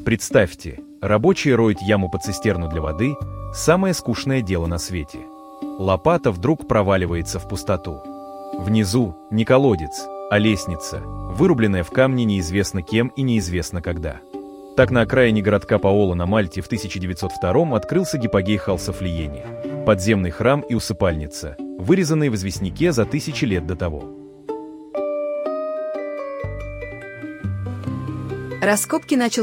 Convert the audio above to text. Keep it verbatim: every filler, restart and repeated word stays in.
Представьте, рабочие роют яму под цистерну для воды – самое скучное дело на свете. Лопата вдруг проваливается в пустоту. Внизу не колодец, а лестница, вырубленная в камне неизвестно кем и неизвестно когда. Так на окраине городка Паоло на Мальте в тысяча девятьсот втором открылся гипогей Халсофлиени – подземный храм и усыпальница, вырезанные в известняке за тысячи лет до того. Раскопки начал